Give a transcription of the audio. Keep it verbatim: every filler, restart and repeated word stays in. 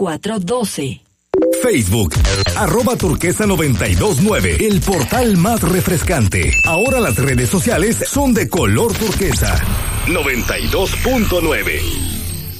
cuatro uno dos. Facebook, arroba turquesa noventa y dos nueve, el portal más refrescante. Ahora las redes sociales son de color turquesa. noventa y dos punto nueve.